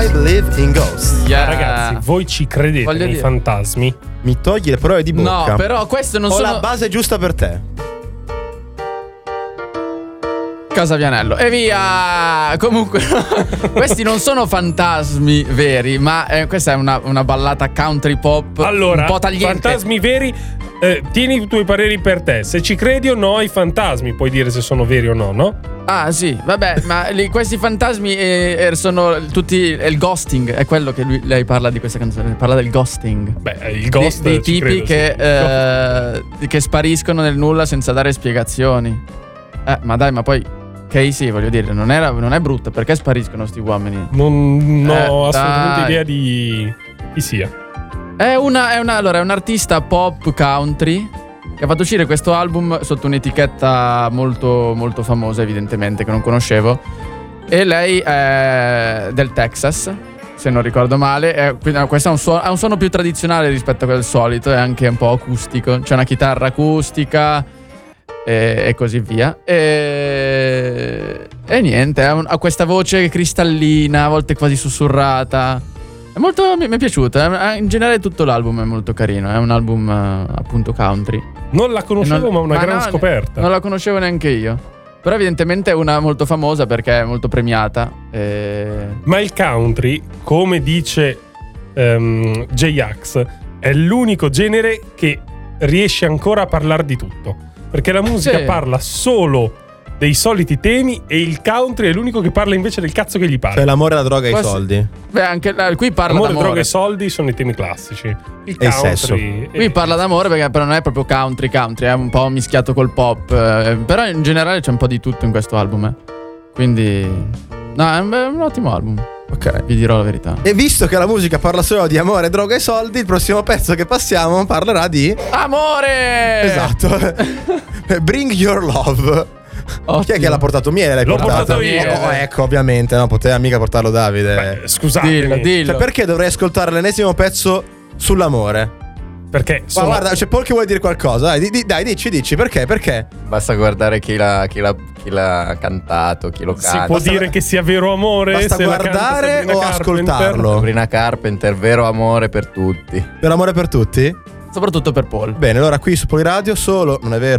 I believe in ghosts. Ragazzi, voi ci credete Voglio nei dire- fantasmi? Mi togli le prove di bocca. No, però questo non Ho sono la base giusta per te. Casavianello. E via! Comunque, questi non sono fantasmi veri, ma questa è una ballata country pop Allora, un po' tagliente. fantasmi veri, tieni i tuoi pareri per te. Se ci credi o no ai fantasmi, puoi dire se sono veri o no, no? Ah sì, vabbè, ma questi fantasmi sono tutti il ghosting, è quello che lei parla di questa canzone, parla del ghosting. Beh, il ghost Dei ci tipi credo, sì. che spariscono nel nulla senza dare spiegazioni. Ma dai, ma poi Casey, voglio dire, non è brutta, perché spariscono sti uomini? Non ho assolutamente dai. idea di chi sia. È un artista pop country che ha fatto uscire questo album sotto un'etichetta molto, molto famosa, evidentemente, che non conoscevo. E lei è del Texas, se non ricordo male. Quindi questo ha un suono più tradizionale rispetto a quello solito, è anche un po' acustico. C'è una chitarra acustica e così via. E niente, ha questa voce cristallina, a volte quasi sussurrata. È molto, mi è piaciuta. In generale tutto l'album è molto carino. È un album appunto country. Non la conoscevo, ma una gran scoperta. Non la conoscevo neanche io. Però evidentemente è una molto famosa perché è molto premiata. Ma il country, come dice J-Ax, è l'unico genere che riesce ancora a parlare di tutto. Perché la musica Sì. parla solo dei soliti temi e il country è l'unico che parla invece del cazzo che gli pare. Cioè l'amore, la droga e i Quasi- soldi. Beh, anche qui parla Amore, d'amore. droga e soldi sono i temi classici. Il E il sesso. country Qui parla d'amore perché però non è proprio country, è un po' mischiato col pop. Però in generale c'è un po' di tutto in questo album. Quindi no, è un ottimo album. Ok. Vi dirò la verità. E visto che la musica parla solo di amore, droga e soldi, il prossimo pezzo che passiamo parlerà di... Amore! Esatto. Bring Your Love. Chi è che l'ha portato? Miele l'hai L'ho portato? portato io. Oh, ecco, ovviamente, no, poteva mica portarlo Davide. Scusate, Dillo. Cioè, perché dovrei ascoltare l'ennesimo pezzo sull'amore? perché Ma sono... guarda, c'è Paul che vuole dire qualcosa. Dai, dici, perché? Perché? Basta guardare chi l'ha cantato, chi lo si canta. può dire che sia vero amore? Basta se la canta guardare Sabrina o Carpenter? ascoltarlo? Sabrina Carpenter, vero amore per tutti. Per amore per tutti? Soprattutto per Paul. Bene, allora qui su Poliradio solo, non è vero.